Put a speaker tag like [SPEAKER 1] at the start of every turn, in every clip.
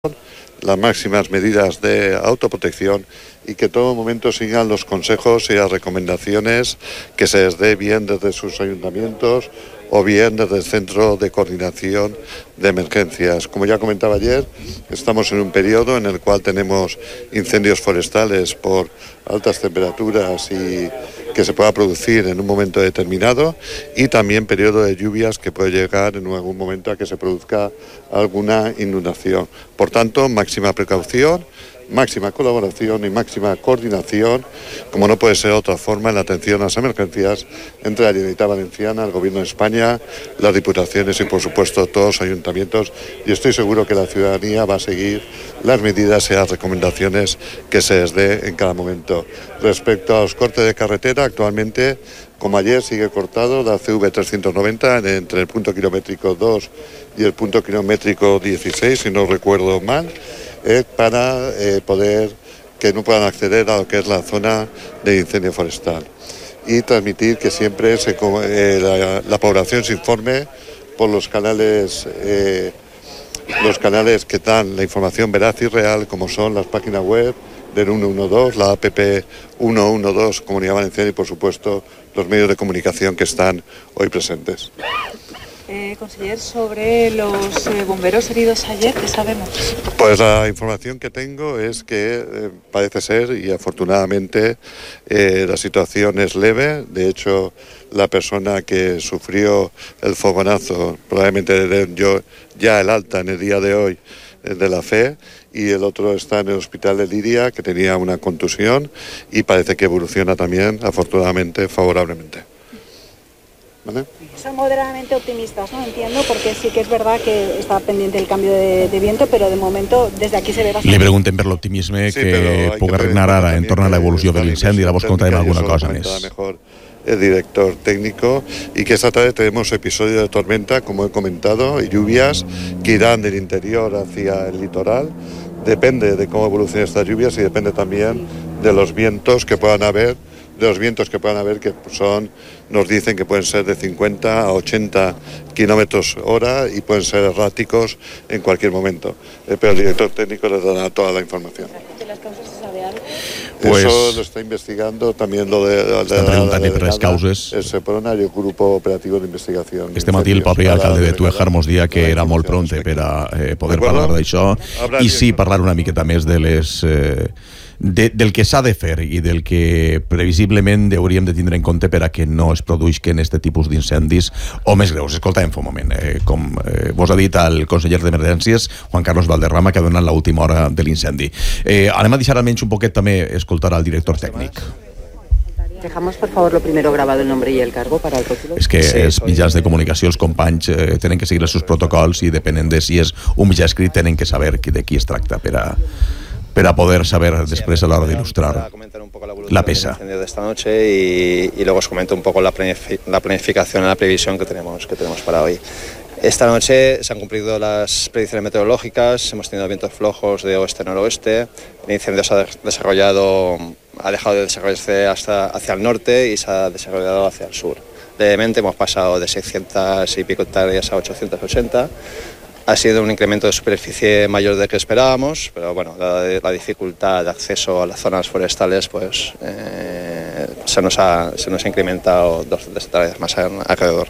[SPEAKER 1] las máximas medidas de autoprotección y que en todo momento sigan los consejos y las recomendaciones que se les dé bien desde sus ayuntamientos o bien desde el Centro de Coordinación de Emergencias. Como ya comentaba ayer, estamos en un periodo en el cual tenemos incendios forestales por altas temperaturas y que se pueda producir en un momento determinado, y también periodo de lluvias que puede llegar en algún momento a que se produzca alguna inundación. Por tanto, máxima precaución, máxima colaboración y máxima coordinación, como no puede ser de otra forma, en la atención a las emergencias entre la Generalitat Valenciana, el Gobierno de España, las diputaciones y, por supuesto, todos los ayuntamientos. Y estoy seguro que la ciudadanía va a seguir las medidas y las recomendaciones que se les dé en cada momento. Respecto a los cortes de carretera, actualmente, como ayer, sigue cortado la CV 390 entre el punto kilométrico 2 y el punto kilométrico 16, si no recuerdo mal, para poder que no puedan acceder a lo que es la zona de incendio forestal, y transmitir que siempre la población se informe por los canales que dan la información veraz y real, como son las páginas web del 112, la app 112 Comunidad Valenciana y, por supuesto, los medios de comunicación que están hoy presentes.
[SPEAKER 2] Conseller, sobre los bomberos heridos ayer, ¿qué sabemos?
[SPEAKER 1] Pues la información que tengo es que parece ser, y afortunadamente la situación es leve. De hecho, la persona que sufrió el fogonazo probablemente le den yo ya el alta en el día de hoy de la FE, y el otro está en el hospital de Liria, que tenía una contusión, y parece que evoluciona también, afortunadamente, favorablemente. ¿Vale?
[SPEAKER 3] Son moderadamente optimistas, ¿no? Entiendo, porque sí que es verdad que està pendent el canvi de viento, però de momento des d'aquí se ve bastante.
[SPEAKER 4] Li preguntem per l'optimisme que pugui reinar ara entorn a l'evolució de l'incendi, llavors contarem alguna cosa més.
[SPEAKER 1] Mejor el director técnico, y que esta tarde tenemos episodios de tormenta, como he comentado, y lluvias que irán del interior hacia el litoral. Depende de cómo evolucionen estas lluvias y depende también de los vientos que puedan haber, que nos dicen que pueden ser de 50 a 80 kilómetros hora y pueden ser erráticos en cualquier momento. Pero el director técnico les dará toda la información.
[SPEAKER 3] ¿De las causas se sabe algo?
[SPEAKER 4] Pues,
[SPEAKER 1] eso lo está investigando también
[SPEAKER 4] estan preguntant per les causes.
[SPEAKER 1] El Seprona i el Grup Operatiu d'Investigació.
[SPEAKER 4] Este matí el propi alcalde de Tuejar mos dia que era molt pronte per a poder parlar d'això, i sí parlar una miqueta més de les... del que s'ha de fer i del que previsiblement hauríem de tindre en compte per a que no es produïsquen aquest tipus d'incendis o més greus. Escolta'm fa un moment, com vos ha dit el conseller d'Emergències, Juan Carlos Valderrama, que ha donat l'última hora de l'incendi. Anem a deixar almenys un poquet també escoltar al director tècnic.
[SPEAKER 5] Dejamos, por favor, lo primero grabado el nombre y el cargo para el rótulo.
[SPEAKER 4] És que els mitjans de comunicació, els companys, tenen que seguir els seus protocols i depenent de si és un mitjà escrit tenen que saber de qui es tracta per a poder saber després a l'hora d'il·lustrar la peça.
[SPEAKER 6] De esta noche y luego os comento un poco la planificación y la previsión que tenemos para hoy. Esta noche se han cumplido las predicciones meteorológicas, hemos tenido vientos flojos de oeste-noroeste, el incendio se ha dejado de desarrollarse hacia el norte y se ha desarrollado hacia el sur. Levemente hemos pasado de 600 y pico hectáreas a 880. Ha sido un incremento de superficie mayor del que esperábamos, pero bueno, la dificultad de acceso a las zonas forestales pues se nos ha incrementado 200 hectáreas más alrededor.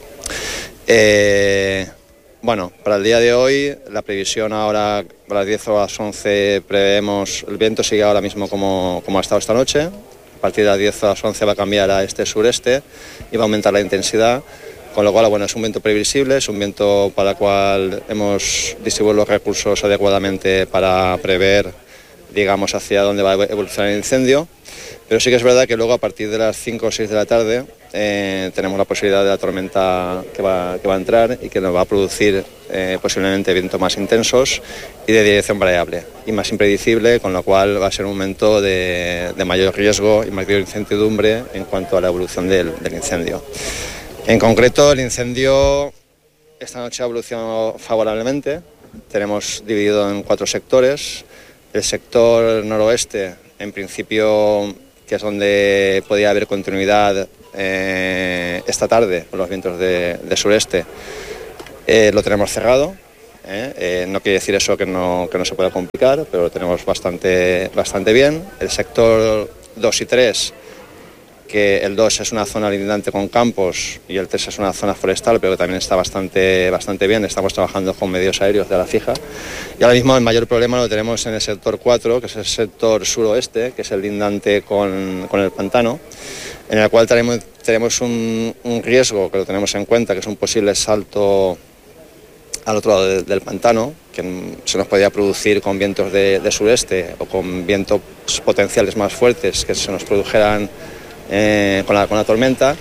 [SPEAKER 6] Bueno, para el día de hoy, la previsión ahora a las 10 o a las 11 prevemos, el viento sigue ahora mismo como ha estado esta noche. A partir de las 10 o a las 11 va a cambiar a este-sureste y va a aumentar la intensidad. Con lo cual, bueno, es un viento previsible, es un viento para el cual hemos distribuido los recursos adecuadamente para prever, digamos, hacia dónde va a evolucionar el incendio. Pero sí que es verdad que luego a partir de las 5 o 6 de la tarde tenemos la posibilidad de la tormenta que va a entrar y que nos va a producir posiblemente vientos más intensos y de dirección variable y más impredecible, con lo cual va a ser un momento de mayor riesgo y mayor incertidumbre en cuanto a la evolución del incendio. En concreto, el incendio esta noche ha evolucionado favorablemente. Tenemos dividido en 4 sectores. El sector noroeste, en principio, que es donde podía haber continuidad esta tarde con los vientos de sureste, lo tenemos cerrado. No quiere decir eso que no se pueda complicar, pero lo tenemos bastante bien. El sector 2 y 3, que el 2 es una zona lindante con campos y el 3 es una zona forestal, pero que también está bastante bien. Estamos trabajando con medios aéreos de la fija. Y ahora mismo el mayor problema lo tenemos en el sector 4, que es el sector suroeste, que es el lindante con el pantano, en el cual tenemos un riesgo que lo tenemos en cuenta, que es un posible salto al otro lado del pantano, que se nos podría producir con vientos de sureste o con vientos potenciales más fuertes que se nos produjeran con la tormenta.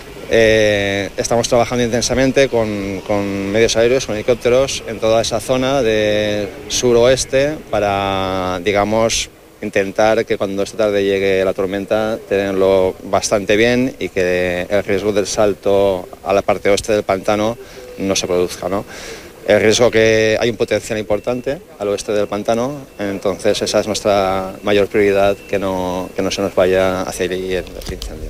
[SPEAKER 6] Estamos trabajando intensamente con medios aéreos, con helicópteros en toda esa zona de suroeste para, digamos, intentar que cuando esta tarde llegue la tormenta tenerlo bastante bien y que el riesgo del salto a la parte oeste del pantano no se produzca, ¿no? El riesgo que hay un potencial importante al oeste del pantano, entonces esa es nuestra mayor prioridad, que no se nos vaya hacia allí el incendio.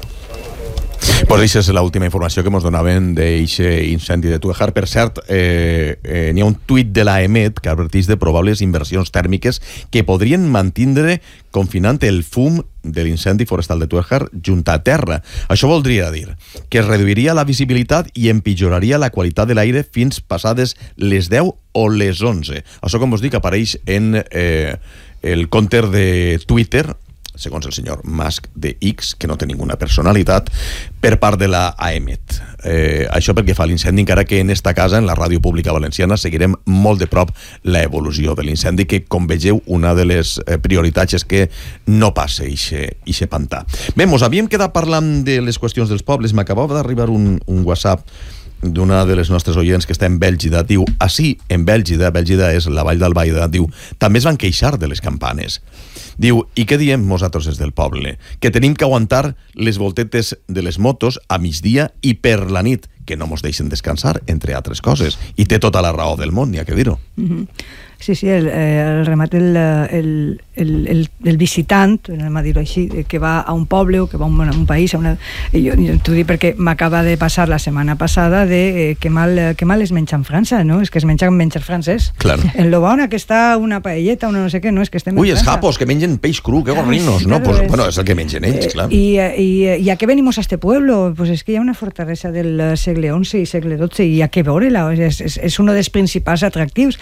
[SPEAKER 4] Pues això és l'última informació que ens donaven d'aquest incendi de Tuejar. Per cert, n'hi ha un tuit de l'AEMET que adverteix de probables inversions tèrmiques que podrien mantindre confinant el fum de l'incendi forestal de Tuejar junt a terra. Això voldria dir que es reduiria la visibilitat i empitjoraria la qualitat de l'aire fins passades les 10 o les 11. Això, com us dic, apareix en el compte de Twitter, segons el senyor Musk de X, que no té ninguna personalitat, per part de la AEMET. Això perquè fa l'incendi, encara que en esta casa, en la ràdio pública valenciana, seguirem molt de prop l'evolució de l'incendi, que, com vegeu, una de les prioritats és que no passe ixe pantà. Bé, mos havíem quedat parlant de les qüestions dels pobles. M'acabava d'arribar un WhatsApp d'una de les nostres oients que està en Bèlgida. Diu, així, en Bèlgida és la vall d'Albaida, diu, també es van queixar de les campanes. Diu, i què diem nosaltres des del poble? Que tenim que aguantar les voltetes de les motos a migdia i per la nit, que no mos deixen descansar, entre altres coses. I té tota la raó del món, n'hi ha que dir-ho.
[SPEAKER 7] Sí, el remat el visitant, anem a dir-ho així, que va a un poble o que va a un país, jo t'ho dic perquè m'acaba de passar la setmana passada de que mal es menja en França, no? És que es menja francès.
[SPEAKER 4] Claro.
[SPEAKER 7] En lo bona que està una paelleta, una no sé què, no? És que estem en França.
[SPEAKER 4] Els japos, que mengen peix cru, que gorrinos, ¿no? Pues bueno, és el que mengen ells, clar.
[SPEAKER 7] ¿Y a qué venimos a este pueblo? Pues es que hi ha una fortalesa del segle XI i segle XII i a què veure-la? És un dels principals atractius.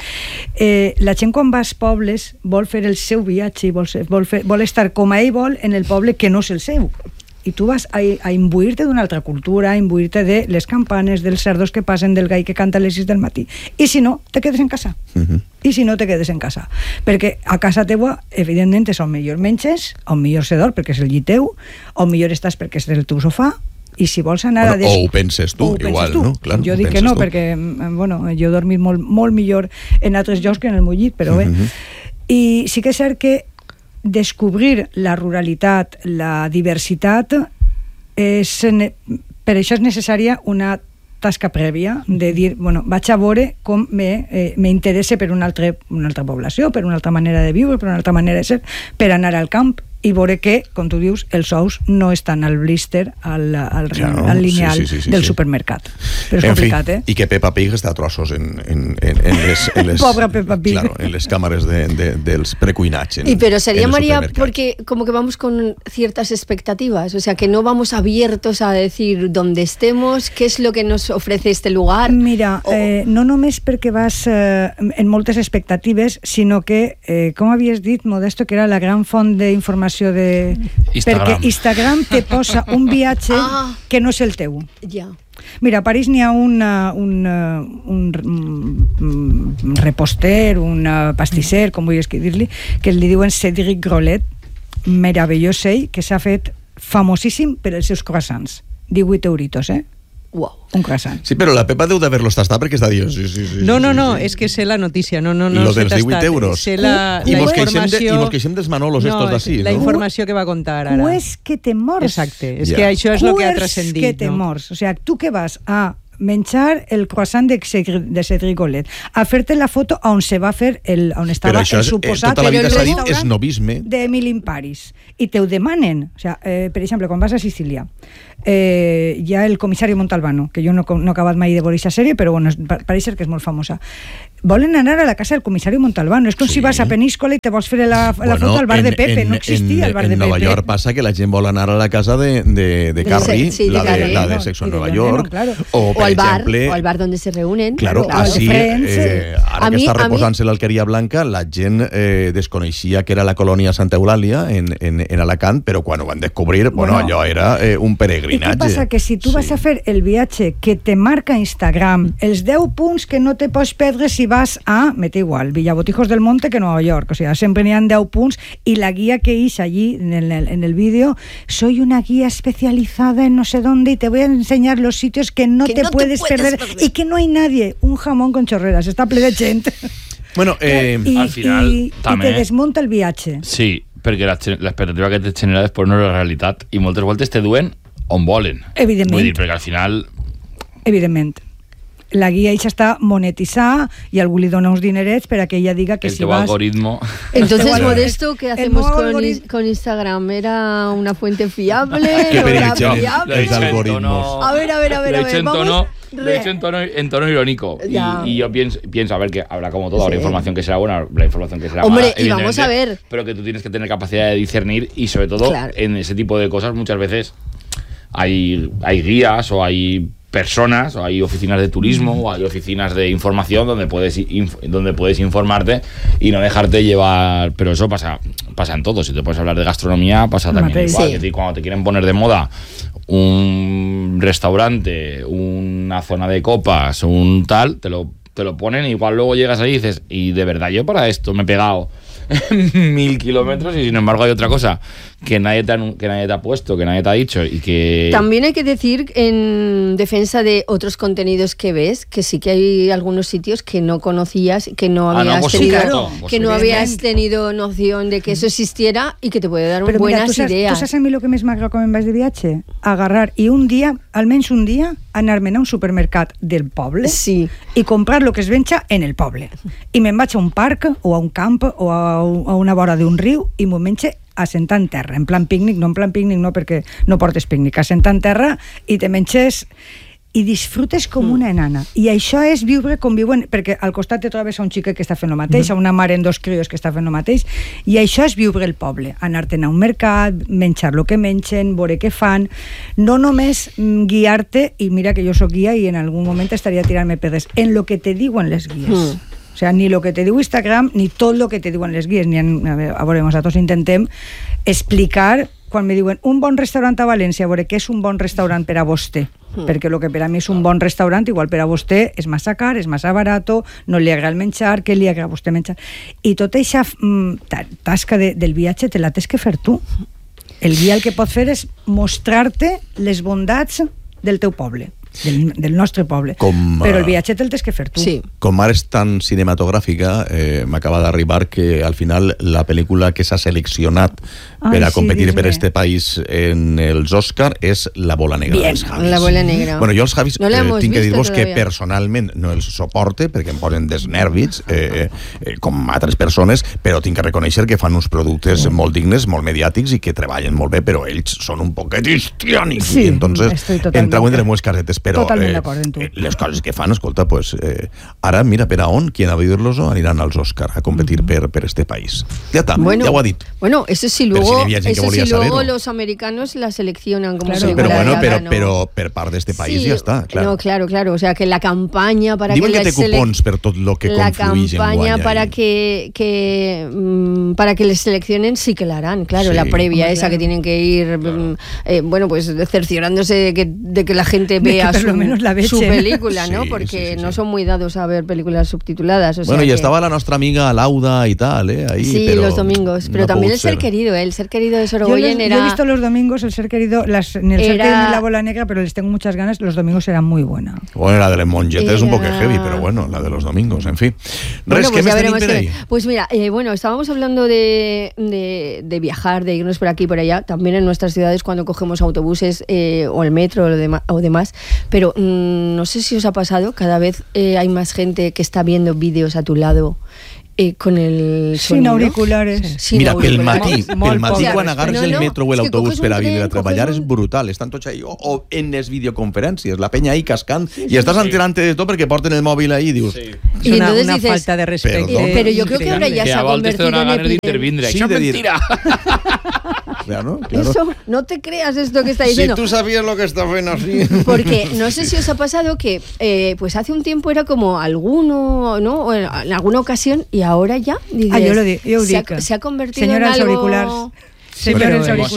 [SPEAKER 7] La gent quan va als pobles vol fer el seu viatge i vol estar com a ell vol en el poble que no és el seu, i tu vas a imbuir-te d'una altra cultura, a imbuir-te de les campanes, dels cerdos que passen, del gall que canta a les 6 del matí, i si no, te quedes en casa. I si no, te quedes en casa, perquè a casa teua evidentment on millor menges, on millor se dorm perquè és el llit teu, on millor estàs perquè és el teu sofà, i si vols anar
[SPEAKER 4] o ho penses tu, igual, no? Clar,
[SPEAKER 7] jo dic que no, perquè jo he dormit molt millor en altres llocs que en el meu llit, però bé. I sí que és cert que descobrir la ruralitat, la diversitat, per això és necessària una tasca prèvia de dir, vaig a veure com m'interessa per una altra població, per una altra manera de viure, per una altra manera de ser, per anar al camp i veure que, com tu dius, els ous no estan al blister, al lineal del supermercat. Però és complicat, eh?
[SPEAKER 4] I que Peppa Pig està a trossos en les...
[SPEAKER 7] Pobre Peppa Pig.
[SPEAKER 4] Claro, en les cámaras dels precuinats.
[SPEAKER 8] Pero sería, María, porque como que vamos con ciertas expectativas, o sea, que no vamos abiertos a decir dónde estemos, qué es lo que nos ofrece este lugar.
[SPEAKER 7] Mira, no només perquè vas en moltes expectatives, sinó que, com havies dit, Modesto, que era la gran font d'informació de...
[SPEAKER 9] Instagram.
[SPEAKER 7] Perquè Instagram te posa un viatge que no és el teu.
[SPEAKER 8] Ja.
[SPEAKER 7] Mira, a París n'hi ha un reposter, un pastisser, com vulguis dir-li, que li diuen Cédric Grolet, meravellós ell, que s'ha fet famosíssim per els seus croissants. 18 euritos,
[SPEAKER 8] Wow.
[SPEAKER 7] Un croissant.
[SPEAKER 4] Sí, però la Pepa deu d'haver-los tastat perquè està dient...
[SPEAKER 10] No, és que sé la notícia. No,
[SPEAKER 4] I lo dels 18 euros.
[SPEAKER 10] Sé la informació...
[SPEAKER 4] I mos queixem dels Manolos estos d'ací, no?
[SPEAKER 10] La informació que va contar ara.
[SPEAKER 7] Cues que te mors.
[SPEAKER 10] Exacte. És que això és el que ha transcendit.
[SPEAKER 7] Cues que te mors. O sea, tu que vas a menjar el croissant de Cédric Grolet, a fer-te la foto on se va fer on estava el suposat
[SPEAKER 4] tota la vida s'ha dit esnovisme
[SPEAKER 7] d'Emily in Paris, i te ho demanen. O sea, per exemple, quan vas a Sicília, hi ha el comissari Montalbano, que jo no he acabat mai de veure aquesta sèrie, però bueno, pareix ser que és molt famosa. volen anar a la casa del comissari Montalbán. És com si vas a Peníscola i te vols fer la foto al bar de Pepe. No existia el bar de Pepe.
[SPEAKER 4] En Nova York passa que la gent vol anar a la casa de Carrie, la de Sexo en Nueva York, o per exemple...
[SPEAKER 8] O al bar donde se reúnen.
[SPEAKER 4] Claro, així, ara que està reposant-se l'Alqueria Blanca, la gent desconeixia que era la colònia Santa Eulàlia en Alacant, però quan ho van descobrir, allò era un peregrinatge.
[SPEAKER 7] I què passa? Que si tu vas a fer el viatge que te marca Instagram, els 10 punts que no te pots perdre si vas a, mete igual, Villabotijos del Monte que Nueva York, o sea, siempre n'hi ha 10 punts, y la guía que hice allí en el vídeo, soy una guía especializada en no sé dónde y te voy a enseñar los sitios que no te puedes perder y que no hay nadie, un jamón con chorreras, està ple de gent.
[SPEAKER 9] Bueno, al final
[SPEAKER 7] i te desmunta el viatge.
[SPEAKER 9] Sí, perquè l'expectativa que te genera després no és la realitat i moltes voltes te duen on volen.
[SPEAKER 7] Evidentment.
[SPEAKER 9] Vull dir, perquè al final...
[SPEAKER 7] Evidentment. La guia ella està monetitzada y algú li dona uns dinerets para que ella diga que
[SPEAKER 9] el
[SPEAKER 7] si vas...
[SPEAKER 9] algoritmo...
[SPEAKER 8] Entonces, Modesto, ¿qué hacemos con Instagram? ¿Era una fuente fiable? ¿No era fiable?
[SPEAKER 4] Los algoritmos.
[SPEAKER 8] A ver,
[SPEAKER 9] Lo he hecho en tono irónico. Y yo pienso, a ver, que habrá como todo, habrá información que será buena, habrá información que será mala.
[SPEAKER 8] Hombre, y vamos a ver.
[SPEAKER 9] Pero que tú tienes que tener capacidad de discernir y sobre todo en ese tipo de cosas muchas veces hay guías o hay personas o hay oficinas de turismo o hay oficinas de información donde puedes informarte y no dejarte llevar, pero eso pasa en todo. Si te puedes hablar de gastronomía pasa también igual, es decir, cuando te quieren poner de moda un restaurante, una zona de copas, un tal, te lo ponen y igual luego llegas ahí y dices, y de verdad yo para esto me he pegado 1000 kilómetros y sin embargo hay otra cosa que nadie te ha puesto, que nadie te ha dicho y que...
[SPEAKER 8] También hay que decir en defensa de otros contenidos que ves, que sí que hay algunos sitios que no conocías, que no habías tenido noción de que eso existiera y que te puede dar buenas ideas.
[SPEAKER 7] ¿Tú sabes a mí lo que més m'agrada quan vaig de viatge? Agarrar i un dia, almenys un dia, anar-me'n a un supermercat del poble i comprar lo que es venja en el poble. I me'n vaig a un parc o a un camp o a una vora d'un riu i m'ho menja assentant en terra, en plan pícnic, no perquè no portes pícnic, assentant en terra i te menges i disfrutes com una enana. I això és viure com viuen, perquè al costat te trobes a un xiquet que està fent el mateix, a una mare en 2 crios que està fent el mateix, i això és viure el poble, anar-te'n a un mercat, menjar lo que mengen, veure què fan, no només guiar-te, i mira que jo soc guia i en algun moment estaria tirant-me pedres, en lo que te diuen les guies. O sea, ni lo que te diu Instagram, ni tot lo que te diuen les guies. A veure, nosaltres intentem explicar, quan me diuen un bon restaurant a València, a veure què és un bon restaurant per a vostè. Perquè el que per a mi és un bon restaurant, igual per a vostè és massa car, és massa barato, no li agrada el menjar, què li agrada a vostè menjar. I tota aquesta tasca del viatge te la tens que fer tu. El guia el que pot fer és mostrar-te les bondats del teu poble. Del nostre poble, però el viatge te'l tens que fer tu.
[SPEAKER 4] Com ara és tan cinematogràfica, m'acaba d'arribar que al final la pel·lícula que s'ha seleccionat per a competir per este país en els Òscar és La bola negra dels Javis.
[SPEAKER 8] La bola negra.
[SPEAKER 4] Bueno, jo els Javis tinc que dir-vos que personalment no els soporte perquè em posen desnèrvits com altres persones, però tinc que reconèixer que fan uns productes molt dignes, molt mediàtics i que treballen molt bé, però ells són un poquet histriònics i entonces entrau entre les casetes. Però les coses que fan, escolta, pues, ara mira per a on, quien ha de dir-los aniran als Òscar a competir per este país. Ja està, ja ho ha dit.
[SPEAKER 8] Bueno, eso sí luego los americanos la seleccionan como película.
[SPEAKER 4] Pero bueno, per part d'este país ja està, claro.
[SPEAKER 8] No, claro, o sea, que la campaña para
[SPEAKER 4] Diuen que té cupons per tot lo que confluís en guanya.
[SPEAKER 8] La campaña para que les seleccionen sí que la harán, claro, la previa esa que tienen que ir, bueno, pues cerciorándose de que la gente vea su película, ¿no? Porque no son muy dados a ver películas subtituladas. O
[SPEAKER 4] bueno,
[SPEAKER 8] sea
[SPEAKER 4] y estaba la nuestra amiga Lauda y tal, ahí.
[SPEAKER 8] Sí, pero los domingos. Pero no también el ser querido de Sorogoyen era...
[SPEAKER 7] Yo he visto los domingos, el ser querido, ni el ser querido ni La bola negra, pero les tengo muchas ganas. Los domingos eran muy buena.
[SPEAKER 4] Bueno, la de Les Mongetes es un poco heavy, pero bueno, la de los domingos, en fin.
[SPEAKER 8] Bueno, pues, pues mira, bueno, estábamos hablando de viajar, de irnos por aquí y por allá, también en nuestras ciudades cuando cogemos autobuses o el metro o demás. Pero no sé si os ha pasado, cada vez hay más gente que está viendo vídeos a tu lado con el sonido.
[SPEAKER 7] Sin auriculares.
[SPEAKER 4] Sí. Mira, pel matí quan agarres el metro o l'autobús per a vindre a treballar és brutal, estan tots ahí, o en les videoconferències, la penya ahí cascant, i estàs enterant-te de tot perquè porten el mòbil ahí, dius...
[SPEAKER 10] És una falta de respecte.
[SPEAKER 8] Pero yo creo que ahora ya se ha convertido en
[SPEAKER 9] epidemia.
[SPEAKER 4] Sí,
[SPEAKER 9] Eso es mentira.
[SPEAKER 4] Claro.
[SPEAKER 8] Eso, no te creas esto que está diciendo.
[SPEAKER 4] Si tú sabías lo que está bueno así.
[SPEAKER 8] Porque no sé si os ha pasado que pues hace un tiempo era como alguno, ¿no? O en alguna ocasión, y ahora ya dices, se ha convertido
[SPEAKER 7] Señora,
[SPEAKER 8] en algo...
[SPEAKER 7] Auriculares.
[SPEAKER 10] Sí, pero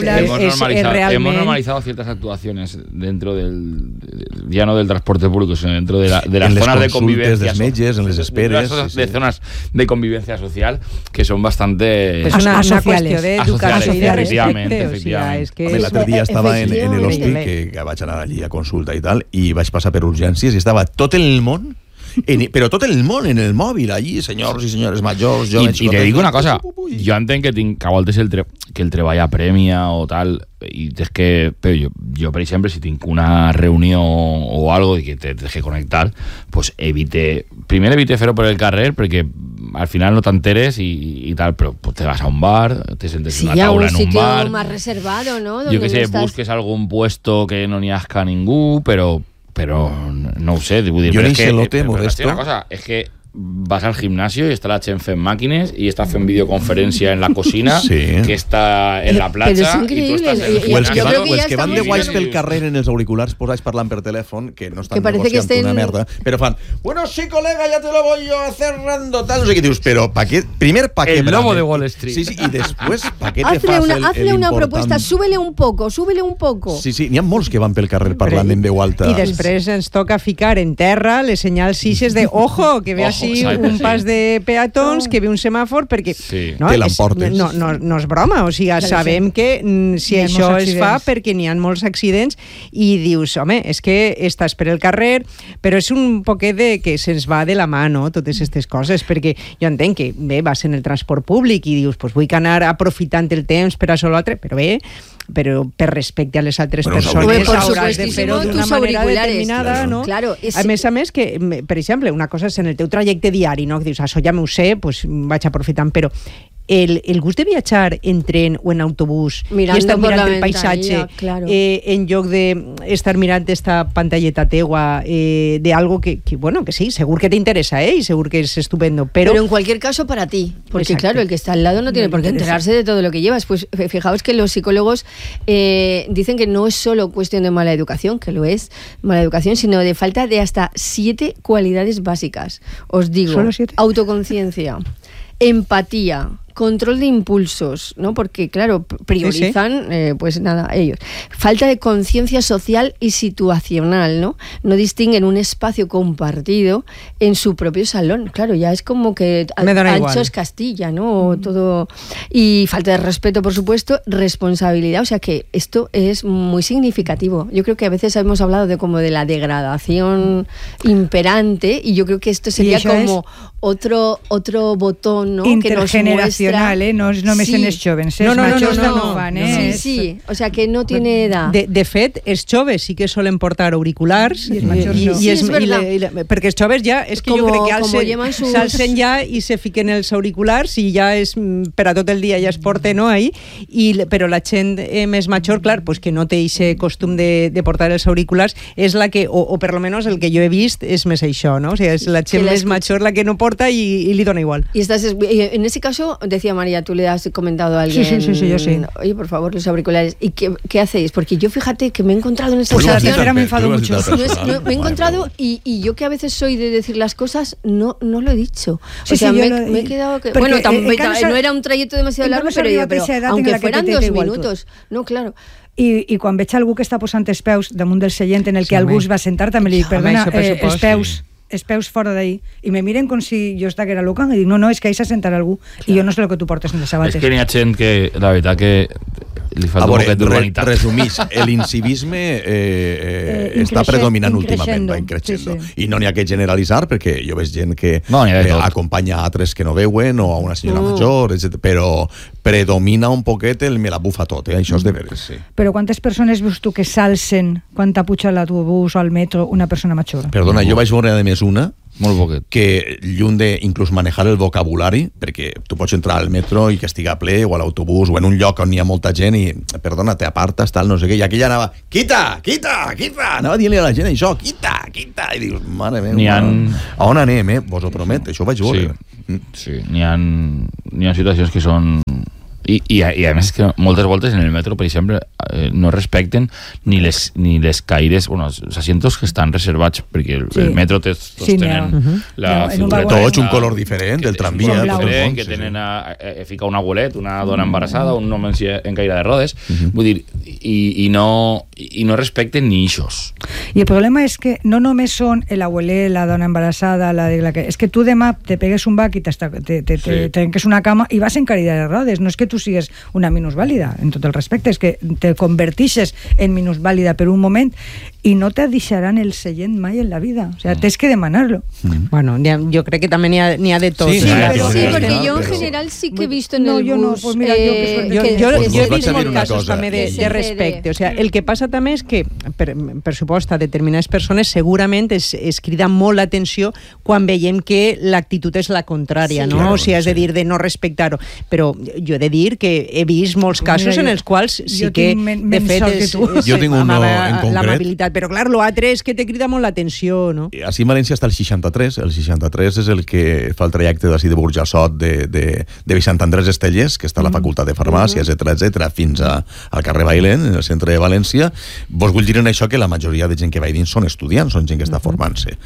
[SPEAKER 9] hemos normalizado ciertas actuaciones dentro del ya no del transporte público, sino dentro de las zonas de convivencia,
[SPEAKER 4] dels metges, en les esperes,
[SPEAKER 9] de zonas de convivencia social que son bastante
[SPEAKER 10] pues una cuestión de educación,
[SPEAKER 9] efectivamente.
[SPEAKER 10] O sea, es que
[SPEAKER 4] l'altre dia estava en l'hospital, que vaig anar allí a consulta i tal, i vaig passar per urgències i estava tot el món, però tot el món en el mòbil, allí, senyors i senyores majors, joves...
[SPEAKER 9] I te dic una cosa, jo entenc que a voltes que el treball apremia o tal, i és que jo, per exemple, si tinc una reunió o algo i que te deje connectar, pues primer evite fer-ho per el carrer, perquè al final no t'enteres i tal, però pues, te vas a un bar, te sientes en una taula en un bar...
[SPEAKER 8] Sí, más reservado, ¿no?
[SPEAKER 9] Jo que sé, busques algun puesto que no n'hi hasca ningú, però no ho sé, vull dir,
[SPEAKER 4] jo
[SPEAKER 9] però
[SPEAKER 4] és que modesto.
[SPEAKER 9] Una cosa, és que vas al gimnasio y está la gent fent màquines y está fent videoconferencia en la cocina, que está en la platja
[SPEAKER 8] y tú estás en el
[SPEAKER 4] gimnasio. O els que van de guais pel carrer en els auriculars posats parlant per telèfon, que no estan negociant una merda, però fan, bueno, sí, colega, ya te lo voy yo cerrando, tal, no sé què dius, però primer pa què...
[SPEAKER 9] El lobo de Wall Street.
[SPEAKER 4] Sí, y después pa què te fas el
[SPEAKER 8] Hazle una propuesta, súbele un poco.
[SPEAKER 4] Sí, n'hi ha molts que van pel carrer parlant en veu alta.
[SPEAKER 10] I després ens toca ficar en terra les senyals sixes de ojo, que ve així un pas de peatons, que ve un semàfor, perquè
[SPEAKER 4] no,
[SPEAKER 10] no és broma, o sigui, sabem que si això es fa perquè n'hi ha molts accidents i dius, home, és que estàs per el carrer, però és un poquet de que se'ns va de la mà, no?, totes aquestes coses, perquè jo entenc que bé, vas en el transport públic i dius, pues vull anar aprofitant el temps per això o l'altre, però per respecte a les altres persones hauràs de fer-ho d'una manera determinada, no?
[SPEAKER 8] Claro,
[SPEAKER 10] a més que, per exemple, una cosa és en el teu trajecte diari, no? Que dius, això ja m'ho sé, pues vaig aprofitant, però el gust de viatjar en tren o en autobús i estar mirant el paisatge en lloc d'estar mirant esta pantalleta teua de algo que, bueno, que sí, segur que te interesa, y segur que es estupendo, pero
[SPEAKER 8] en cualquier caso para ti, porque claro, el que está al lado no tiene por qué enterarse de todo lo que llevas. Pues fijaos que los psicólogos dicen que no es solo cuestión de mala educación, que lo es, mala educación, sino de falta de hasta 7 cualidades básicas. Os digo, autoconciencia, empatía, control de impulsos, ¿no? Porque, claro, priorizan, pues nada, ellos. Falta de conciencia social y situacional, ¿no? No distinguen un espacio compartido en su propio salón. Claro, ya es como que ancho es Castilla, ¿no? Todo. Y falta de respeto, por supuesto, responsabilidad. O sea que esto es muy significativo. Yo creo que a veces hemos hablado de como de la degradación imperante, y yo creo que esto sería como otro botón, ¿no? Que nos muestra.
[SPEAKER 7] No és només en els joves, els majors també ho fan.
[SPEAKER 8] Sí, o sea que no tiene edad.
[SPEAKER 10] De fet, els joves sí que solen portar auriculars,
[SPEAKER 7] i els majors
[SPEAKER 10] no. Perquè els joves ja, és que jo crec que s'alcen ja i se fiquen els auriculars i ja és per a tot el dia ja es porten, no, ahí, però la gent més major, clar, pues que no té aquest costum de portar els auriculars, és la que, o per lo menos el que jo he vist és més això, no? O sigui, és la gent més major la que no porta i li dona igual.
[SPEAKER 8] Y en ese caso, decía María, tú le has comentado a alguien.
[SPEAKER 7] Sí, yo sí.
[SPEAKER 8] Oye, por favor, los auriculares. ¿Y qué hacéis? Porque yo, fíjate, que me he encontrado en esta situación.
[SPEAKER 7] Me enfado mucho.
[SPEAKER 8] Me he encontrado y yo que a veces soy de decir las cosas, no lo he dicho.
[SPEAKER 7] Sí,
[SPEAKER 8] o sea, me he quedado... Bueno, no era un trayecto demasiado largo, pero aunque fueran 2 minutos. No, claro.
[SPEAKER 7] I quan veig algú que està posant els peus damunt del seient en el que algú es va sentar, també li dic, perdona, els peus fora d'ahí, i me miren com si jo estiguera loca, i dic, no, és que ahí s'ha sentat algú, i jo no sé el que tu portes en les sabates.
[SPEAKER 9] És que n'hi ha gent que, la veritat, que li falta un poquet d'urbanitat.
[SPEAKER 4] Resumís, l'incivisme està predominant últimament, va increixendo. I no n'hi ha que generalitzar, perquè jo veig gent que acompanya a altres que no veuen, o a una senyora major, etc. Però predomina un poquet el me la bufa tot, això és de veres, sí.
[SPEAKER 7] Però quantes persones veus tu que s'alcen quan t'apuja l'autobús o al metro una persona major?
[SPEAKER 4] Perdona, jo vaig veure a més una
[SPEAKER 9] molt poquet.
[SPEAKER 4] Que lluny de inclús manejar el vocabulari, perquè tu pots entrar al metro i que estiga ple, o a l'autobús, o en un lloc on hi ha molta gent i, perdona, te apartes, tal, no sé què, i aquella anava, quita, anava dient-li a la gent això, quita, i dius, mare meva, a on anem, vos ho promet, això ho vaig veure.
[SPEAKER 9] Sí, n'hi ha situacions que són... I a més que moltes voltes en el metro, per exemple, no respecten ni les caires, bueno, els asientos que estan reservats, perquè el metro tots tenen la figura,
[SPEAKER 4] tots un color diferent del tramvia,
[SPEAKER 9] que tenen fica un abuelet, una dona embarassada, un home en caire de rodes, vull dir, i no respecten ni ixos.
[SPEAKER 7] I el problema és que no només són l'abuelet, la dona embarassada, és que tu demà te pegues un bac i te trenques una cama i vas en caire de rodes, no és que tu sigues una minusvàlida, en tot el respecte, és que te convertixes en minusvàlida per un moment i no te deixaran el seient mai en la vida, o sea, tens que demanar-lo.
[SPEAKER 10] Bueno, jo crec que també n'hi ha de tot.
[SPEAKER 8] Sí, perquè jo en general sí que he vist en el bus...
[SPEAKER 10] Jo he vist molts casos també de respecte, o sea, el que passa també és que, per supost, a determinades persones segurament es crida molt l'atenció quan veiem que l'actitud és la contrària, no? O sigui, és de dir, de no respectar-ho, però jo he de dir que he vist molts casos en els quals sí que, de fet,
[SPEAKER 4] jo tinc uno en concret,
[SPEAKER 10] l'amabilitat, però clar, l'altre és que te crida molt l'atenció, no?
[SPEAKER 4] Així a València està el 63 és el que fa el trajecte d'ací de Burjassot de Sant Andrés Estellers, que està a la Facultat de Farmàcia, etcètera, fins al carrer Bailén, en el centre de València. Vos vull dir en això que la majoria de gent que va dins són estudiants, són gent que està formant-se.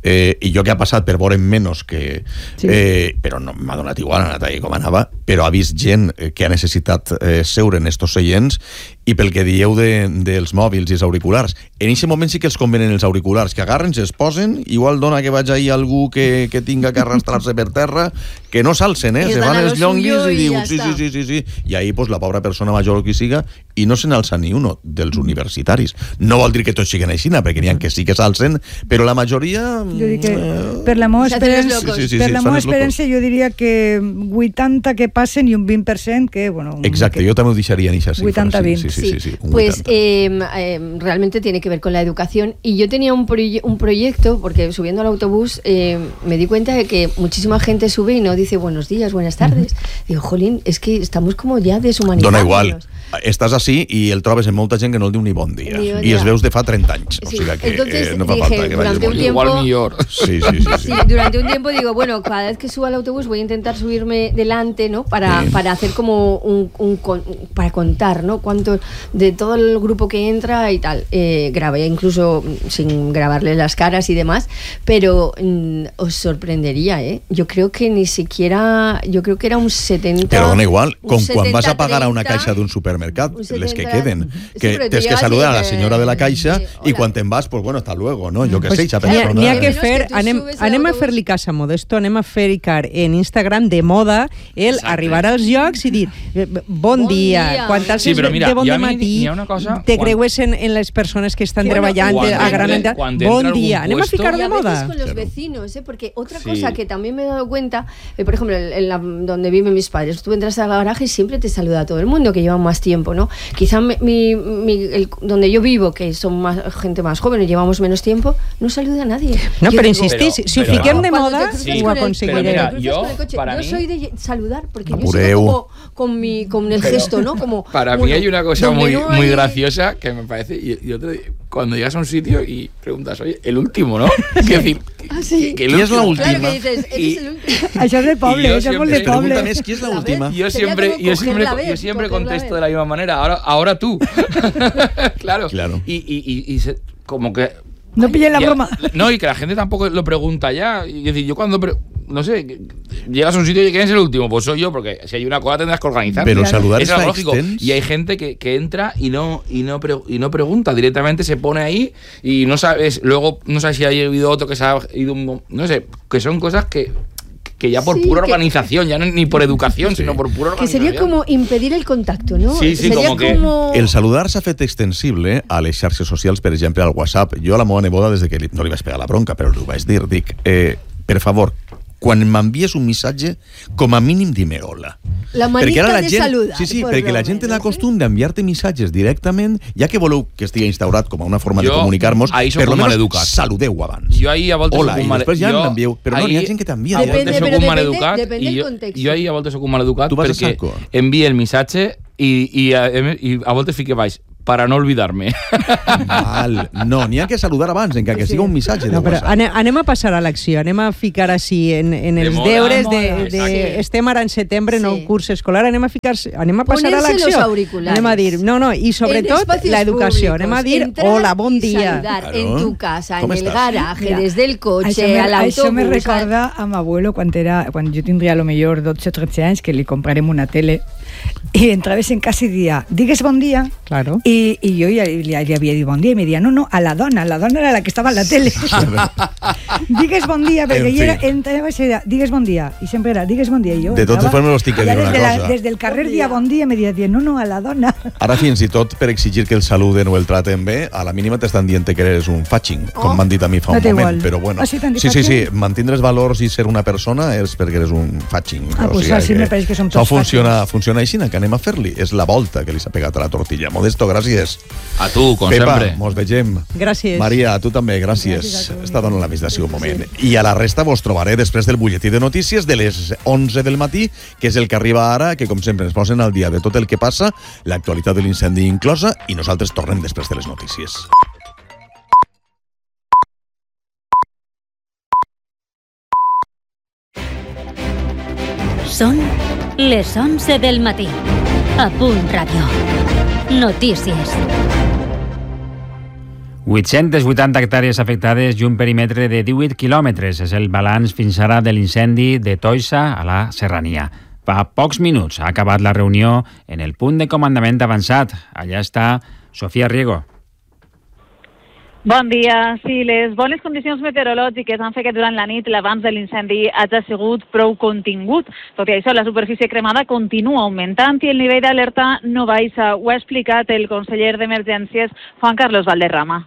[SPEAKER 4] I jo que ha passat per veure menys que... però no m'ha donat igual, ha anat ahí com anava, però ha vist gent que ha necessitat seure en estos seients, i pel que dieu dels mòbils i els auriculars, en aquest moment sí que els convenen els auriculars, que agarren, es posen, igual dona que vaig ahir algú que tinga que arrastrar-se per terra, que no s'alcen, se van els llonguis i diu sí, i ahir pues, la pobra persona major o qui siga, i no se n'alça ni un dels universitaris. No vol dir que tots siguin així, perquè n'hi ha que sí que s'alcen, però la majoria...
[SPEAKER 7] Jo dic que per la meva experiència jo diria que 80 que passen i un 20% que, bueno...
[SPEAKER 4] Exacte, jo també ho deixaria en aquesta xifra.
[SPEAKER 7] 80-20.
[SPEAKER 8] Sí. Pues realmente tiene que ver con la educación, y yo tenía un proyecto, porque subiendo al autobús me di cuenta de que muchísima gente sube y no dice buenos días, buenas tardes. Digo, jolín, es que estamos como ya deshumanizándonos.
[SPEAKER 4] Dona igual. Estàs així i el trobes en molta gent que no el diu ni bon dia. I els veus de fa 30 anys. O sigui que
[SPEAKER 8] entonces,
[SPEAKER 4] no fa falta que vagis molt.
[SPEAKER 9] Igual millor.
[SPEAKER 8] Sí, durante un tiempo digo, bueno, cada vez que suba al autobús voy a intentar subirme delante, ¿no? Para hacer como para contar, ¿no? Cuánto de todo el grupo que entra y tal. Grabé incluso sin grabarle las caras y demás, pero os sorprendería, ¿eh? Yo creo que ni siquiera, yo creo que era un 70.
[SPEAKER 4] Pero dona igual, com quan vas a pagar a una caixa d'un supermercat, les que queden, que tens que saludar a la senyora de la caixa i quan te'n vas, pues bueno, hasta luego, no? Jo què sé, ja persona.
[SPEAKER 10] N'hi ha que fer, anem a fer-li cas a Modesto, anem a fer-hi car en Instagram de moda, arribar als llocs i dir bon dia, quan t'alces de bon matí, te creues en les persones que estan treballant a gran edat, bon dia, anem a ficar de moda.
[SPEAKER 8] Con los vecinos, porque otra cosa que también me he dado cuenta, por ejemplo, donde viven mis padres, tú entras al garaje y siempre te saluda a todo el mundo, que llevan más tiempo, ¿no? Quizá donde yo vivo, que son gente más joven, llevamos menos tiempo, no saluda a nadie.
[SPEAKER 10] No, pero insistís, si ho fiquem de moda, ho aconseguirem.
[SPEAKER 8] Yo soy de saludar, porque yo soy como con el gesto, ¿no? Como,
[SPEAKER 9] para mí hay una cosa muy graciosa que me parece, y cuando llegas a un sitio y preguntas, oye, el último, ¿no? Es decir, ¿quién es la última?
[SPEAKER 8] Claro, que dices, eres el último.
[SPEAKER 7] Això és de poble, això és molt de poble.
[SPEAKER 4] ¿Quién es la última?
[SPEAKER 9] Yo siempre contesto de la misma manera, ahora tú. Claro. Y como que...
[SPEAKER 7] No pillen la broma.
[SPEAKER 9] No, y que la gente tampoco lo pregunta ya. Y decir, yo cuando... no sé, llegas a un sitio y ¿quién es el último? Pues soy yo, porque si hay una cola tendrás que organizar.
[SPEAKER 4] Pero saludar
[SPEAKER 9] es algo lógico. Y hay gente que entra y no pregunta, directamente se pone ahí y no sabes, luego no sabes si ha habido otro que se ha ido, no sé, que son cosas que ya por pura organización, ya no ni por educación, sino por pura organización.
[SPEAKER 8] Que sería como impedir el contacto, ¿no?
[SPEAKER 9] Sí,
[SPEAKER 8] seria
[SPEAKER 9] como que...
[SPEAKER 4] El saludar s'ha fet extensible a les xarxes socials, per exemple, al WhatsApp. Jo a la meva neboda, des de que no li vaig pegar la bronca, però li vaig dir, per favor, quan m'envies un missatge, com a mínim dime hola.
[SPEAKER 8] La manita de saludar.
[SPEAKER 4] Sí, perquè la gent té el costum d'enviar-te missatges directament, ja que voleu que estigui instaurat com a una forma de comunicar-nos, per lo menos saludeu abans.
[SPEAKER 9] Jo ahir a voltes
[SPEAKER 4] hola, i després ja m'envieu, però no, hi ha gent que t'envia.
[SPEAKER 8] Depèn del context.
[SPEAKER 9] Jo ahir a voltes soc un maleducat perquè envia el missatge i a voltes fique baix para no olvidar-me.
[SPEAKER 4] No, n'hi ha que saludar abans, encara que siga un missatge de WhatsApp.
[SPEAKER 10] Anem a passar a l'acció, anem a ficar així en els deures estem ara en setembre, nou curs escolar, anem a passar a l'acció. Anem a dir, i sobretot l'educació, anem a dir hola, bon dia.
[SPEAKER 8] Saludar en tu casa, en el garaje, des del cotxe, a l'autobús.
[SPEAKER 7] Això me recorda a m'abuelo quan jo tindria a lo millor 12 o 13 anys, que li comprarem una tele i entraves en casa i dia, digues bon dia.
[SPEAKER 10] Claro.
[SPEAKER 7] I jo ja li havia dit bon dia i me dia, no, a la dona era la que estava a la tele. Digues bon dia, perquè jo entrava i deia, digues bon dia, i sempre era, digues bon dia.
[SPEAKER 4] De totes formes, us tinc que dir una cosa.
[SPEAKER 7] Des del carrer dia bon dia, me dia, no, a la dona.
[SPEAKER 4] Ara fins i tot per exigir que el saluden o el traten bé, a la mínima t'estan dient que eres un fatxing, com m'han dit a mi fa un moment, però bueno. Sí, mantindre els valors i ser una persona és perquè eres un fatxing.
[SPEAKER 7] Pues així me pareix que som tots
[SPEAKER 4] fatxings. Funciona així, que anem a fer-li. És la volta que li s'ha pegat a la tortilla. Modesto, gràcies.
[SPEAKER 9] A tu, com
[SPEAKER 4] Pepa,
[SPEAKER 9] sempre.
[SPEAKER 4] Mos vegem.
[SPEAKER 10] Gràcies.
[SPEAKER 4] Maria, a tu també, gràcies. Està donant la més de un moment. I a la resta vos trobaré després del butlletí de notícies de les 11 del matí, que és el que arriba ara, que com sempre ens posen al dia de tot el que passa, l'actualitat de l'incendi inclosa, i nosaltres tornem després de les notícies.
[SPEAKER 11] Són les 11 del matí. A Punt Ràdio. Notícies.
[SPEAKER 12] 880 hectàrees afectades i un perímetre de 18 quilòmetres és el balanç fins ara de l'incendi de Toixa a la Serrania. Fa pocs minuts ha acabat la reunió en el punt de comandament avançat. Allà està Sofía Riego.
[SPEAKER 2] Bon dia. Sí, les bones condicions meteorològiques han fet que durant la nit l'abans de l'incendi hagi sigut prou contingut. Tot i això, la superfície cremada continua augmentant i el nivell d'alerta no baixa. Ho ha explicat el conseller d'Emergències, Juan Carlos Valderrama.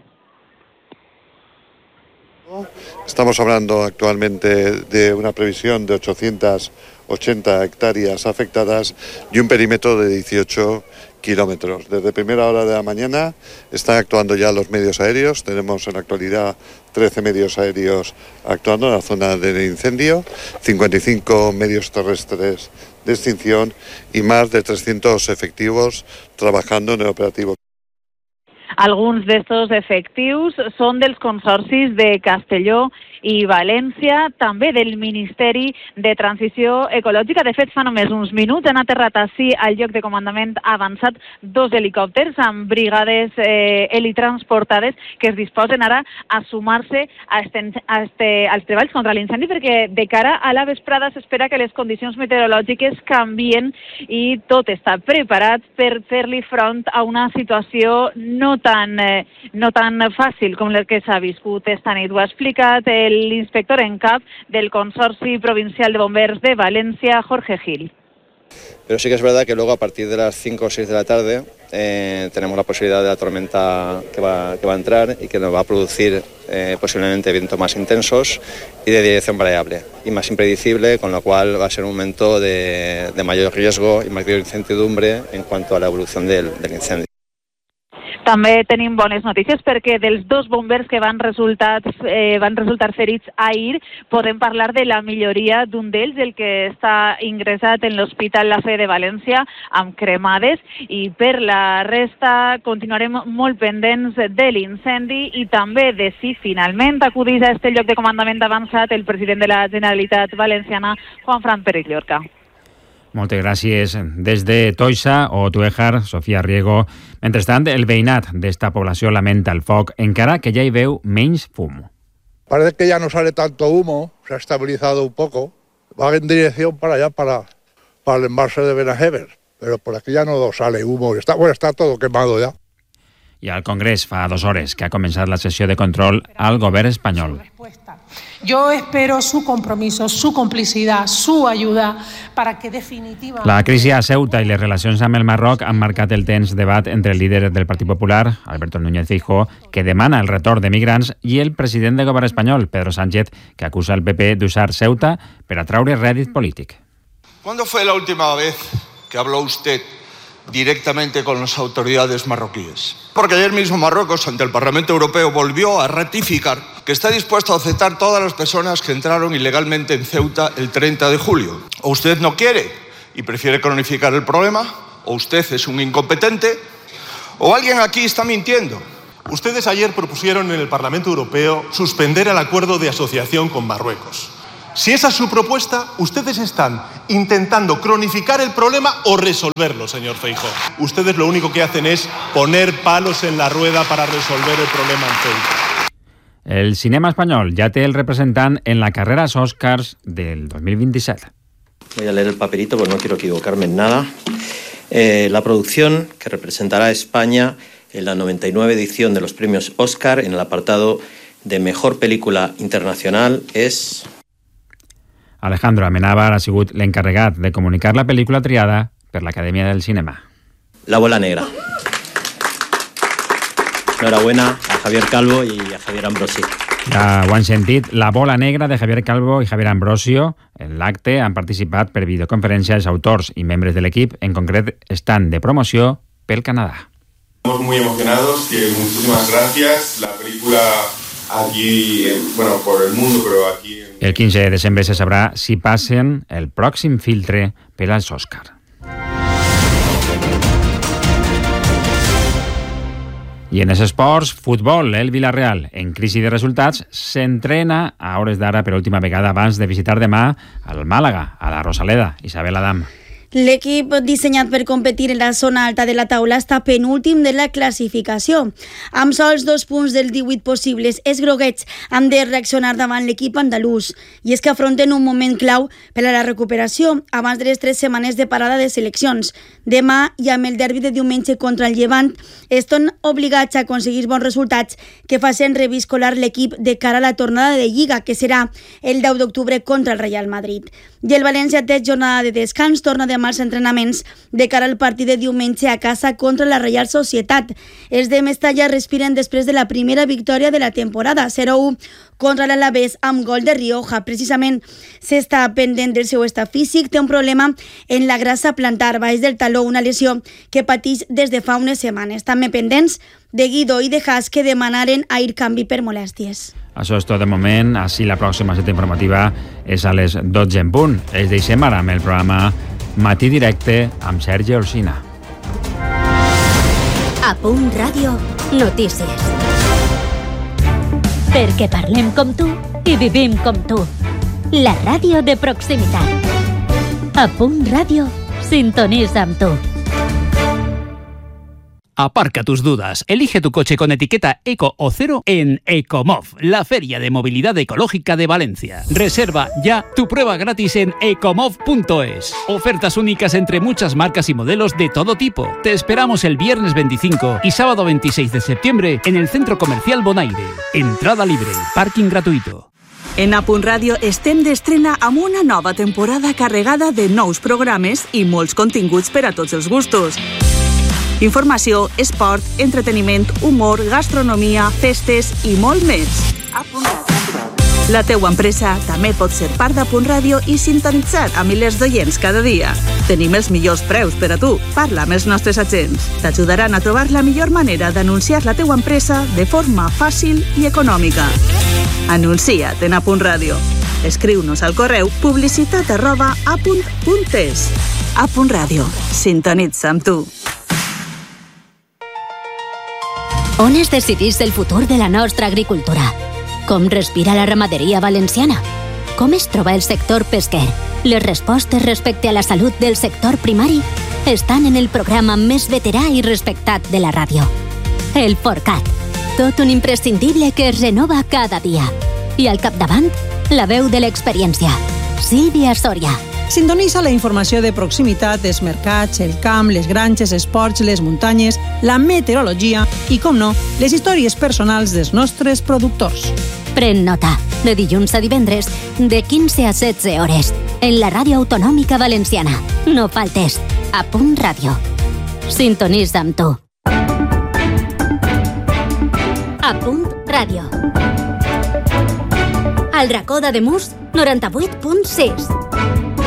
[SPEAKER 1] Estamos hablando actualmente de una previsión de 880 hectáreas afectadas y un perímetro de 18 kilómetros. Desde primera hora de la mañana están actuando ya los medios aéreos. Tenemos en la actualidad 13 medios aéreos actuando en la zona del incendio, 55 medios terrestres de extinción y más de 300 efectivos trabajando en el operativo.
[SPEAKER 2] Alguns d'estos efectius són dels consorcis de Castelló i València, també del Ministeri de Transició Ecològica. De fet, fa només uns minuts han aterrat així al lloc de comandament avançat 2 helicòpters amb brigades helitransportades que es disposen ara a sumar-se als treballs contra l'incendi, perquè de cara a la vesprada s'espera que les condicions meteorològiques canvien i tot està preparat per fer-li front a una situació no tan fàcil com la que s'ha viscut esta nit. Ho ha explicat l'inspector en cap del Consorci Provincial de Bombers de Valencia, Jorge Gil.
[SPEAKER 6] Pero sí que es verdad que luego a partir de las 5 o 6 de la tarde tenemos la posibilidad de la tormenta que va a entrar y que nos va a producir posiblemente vientos más intensos y de dirección variable y más impredecible, con lo cual va a ser un momento de mayor riesgo y mayor incertidumbre en cuanto a la evolución del incendio.
[SPEAKER 2] També tenim bones notícies perquè dels 2 bombers que van resultar ferits ahir podem parlar de la milloria d'un d'ells, el que està ingressat en l'Hospital La Fe de València amb cremades, i per la resta continuarem molt pendents de l'incendi i també de si finalment acudís a este lloc de comandament avançat el president de la Generalitat Valenciana, Juanfran Pérez Llorca.
[SPEAKER 12] Moltes gràcies. Des de Toixa o Tuéjar, Sofía Riego. Mentrestant, el veïnat d'esta població lamenta el foc, encara que ja hi veu menys fum.
[SPEAKER 13] Parece que ya no sale tanto humo, se ha estabilizado un poco. Va en dirección para allá, para el embalse de Benajever, pero por aquí ya no sale humo. Está todo quemado ya.
[SPEAKER 12] I al Congrés fa 2 hores que ha començat la sessió de control al govern espanyol.
[SPEAKER 14] Yo espero su compromiso, su complicidad, su ayuda para que definitivamente...
[SPEAKER 12] La crisi a Ceuta i les relacions amb el Marroc han marcat el tens debat entre el líder del Partit Popular, Alberto Núñez Feijóo, que demana el retorn de migrants, i el president del govern espanyol, Pedro Sánchez, que acusa el PP d'usar Ceuta per atraure rèdit polític.
[SPEAKER 15] ¿Cuándo fue la última vez que habló usted directamente con las autoridades marroquíes? Porque ayer mismo Marruecos, ante el Parlamento Europeo, volvió a ratificar que está dispuesto a aceptar todas las personas que entraron ilegalmente en Ceuta el 30 de julio. O usted no quiere y prefiere cronificar el problema, o usted es un incompetente, o alguien aquí está mintiendo.
[SPEAKER 16] Ustedes ayer propusieron en el Parlamento Europeo suspender el acuerdo de asociación con Marruecos. Si esa es su propuesta, ustedes están intentando cronificar el problema o resolverlo, señor Feijóo. Ustedes lo único que hacen es poner palos en la rueda para resolver el problema en Ceuta.
[SPEAKER 12] El cinema espanyol ja té el representant en la carrera als Oscars del 2027.
[SPEAKER 17] Voy a leer el papelito porque no quiero equivocarme en nada. La producción que representará a España en la 99 edición de los premios Oscar en el apartado de Mejor Película Internacional és...
[SPEAKER 12] Alejandro Amenábar ha sigut l'encarregat de comunicar la pel·lícula triada per l'Acadèmia del Cinema.
[SPEAKER 17] La bola negra. Enhorabuena a Javier Calvo y a Javier Ambrosio.
[SPEAKER 12] Ja ho han sentit, La bola negra de Javier Calvo i Javier Ambrosio. En l'acte han participat per videoconferència els autors i membres de l'equip, en concret estan de promoció pel Canadà.
[SPEAKER 18] Estamos muy emocionados, que muchísimas gracias. La película aquí, bueno, por el mundo, pero aquí...
[SPEAKER 12] El 15 de desembre se sabrà si passen el pròxim filtre per als Òscar. I en els esports, futbol, el Villarreal, en crisi de resultats, s'entrena a hores d'ara per última vegada abans de visitar demà al Màlaga, a la Rosaleda. Isabel Adam.
[SPEAKER 19] L'equip dissenyat per competir en la zona alta de la taula està penúltim de la classificació. Amb sols 2 punts dels 18 possibles, els groguets han de reaccionar davant l'equip andalús. I és que afronten un moment clau per a la recuperació abans de les 3 setmanes de parada de seleccions. Demà i amb el derbi de diumenge contra el Llevant estan obligats a aconseguir bons resultats que facin reviscolar l'equip de cara a la tornada de Lliga, que serà el 10 d'octubre contra el Real Madrid. I el València té jornada de descans, torna demà als entrenaments de cara al partit de diumenge a casa contra la Reial Societat. Els de Mestalla respiren després de la primera victòria de la temporada, 0-1 contra l'Alavés amb gol de Rioja. Precisament s'està pendent del seu estat físic, té un problema en la grassa plantar baix del taló, una lesió que pateix des de fa unes setmanes. També pendents de Guido i de Haas, que demanaren ahir canvi per molèsties.
[SPEAKER 12] Això és tot de moment. Així la pròxima cita informativa és a les 12 en punt. Els deixem ara amb el programa Matí Directe amb Sergi Orsina.
[SPEAKER 11] A Punt Ràdio, notícies. Perquè parlem com tu i vivim com tu. La ràdio de proximitat. A Punt Ràdio, sintonitza amb tu.
[SPEAKER 20] Aparca tus dudas. Elige tu coche con etiqueta Eco o Cero en Ecomov, la feria de movilidad ecológica de Valencia. Reserva ya tu prueba gratis en ecomov.es. Ofertas únicas entre muchas marcas y modelos de todo tipo. Te esperamos el viernes 25 y sábado 26 de septiembre en el Centro Comercial Bonaire. Entrada libre, parking gratuito.
[SPEAKER 21] En A Punt Ràdio estem d'estrena amb una nova temporada carregada de nous programes i molts continguts per a tots els gustos. Informació, esport, entreteniment, humor, gastronomia, festes i molt més. La teua empresa també pot ser part de Punt Ràdio i sintonitzar a milers d'oients cada dia. Tenim els millors preus per a tu. Parla amb els nostres agents. T'ajudaran a trobar la millor manera d'anunciar la teua empresa de forma fàcil i econòmica. Anuncia't en A Punt Ràdio. Escriu-nos al correu publicitat@apunt.es. A Punt Ràdio. Sintonitza amb tu.
[SPEAKER 11] On es decidís el futur de la nostra agricultura? Com respira la ramaderia valenciana? Com es troba el sector pesquer? Les respostes respecte a la salut del sector primari estan en el programa més veterà i respectat de la ràdio. El Forcat. Tot un imprescindible que es renova cada dia. I al capdavant, la veu de l'experiència. Sílvia Soria.
[SPEAKER 3] Sintonitza la informació de proximitat dels mercats, el camp, les granges, esports, les muntanyes, la meteorologia i, com no, les històries personals dels nostres productors.
[SPEAKER 11] Pren nota, de dilluns a divendres, de 15 a 16 hores, en la Ràdio Autonòmica Valenciana. No faltes, a Punt Ràdio. Sintonitza amb tu. A Punt Ràdio. Al racó d'Ademús, 98.6.